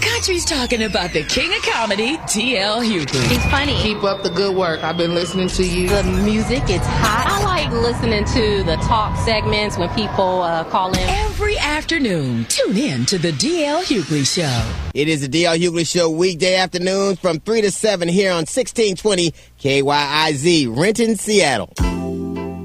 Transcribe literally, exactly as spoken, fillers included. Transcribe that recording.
country's talking about the king of comedy, D L Hughley. He's funny. Keep up the good work. I've been listening to you. The music is hot. I like listening to the talk segments when people uh, call in. Every afternoon, tune in to the D L Hughley Show. It is the D L Hughley Show weekday afternoons from three to seven here on sixteen twenty K Y I Z, Renton, Seattle.